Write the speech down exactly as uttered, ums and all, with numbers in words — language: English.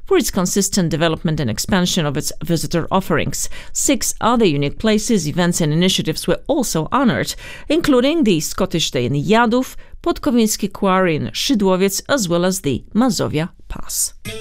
for its consistent development and expansion of its visitor offerings. Six other unique places, events and initiatives were also honored, including the Scottish Day in Jadów, Podkowiński Quarry in Szydłowiec, as well as the Mazovia Pass.